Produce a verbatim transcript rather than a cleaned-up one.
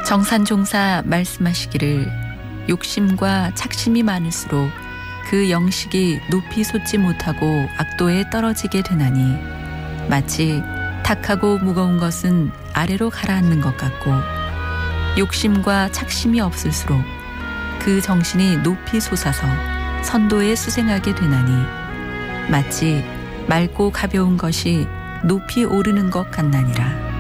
정산종사 말씀하시기를 욕심과 착심이 많을수록 그 영식이 높이 솟지 못하고 악도에 떨어지게 되나니 마치 탁하고 무거운 것은 아래로 가라앉는 것 같고 욕심과 착심이 없을수록 그 정신이 높이 솟아서 선도에 수생하게 되나니 마치 맑고 가벼운 것이 높이 오르는 것 같나니라.